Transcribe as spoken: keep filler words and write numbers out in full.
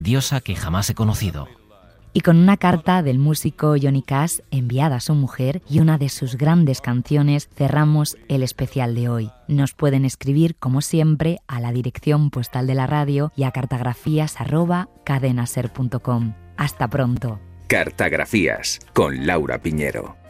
diosa que jamás he conocido. Y con una carta del músico Johnny Cash enviada a su mujer y una de sus grandes canciones cerramos el especial de hoy. Nos pueden escribir, como siempre, a la dirección postal de la radio y a cartagrafías arroba cadenaser punto com. Hasta pronto. Cartagrafías con Laura Piñero.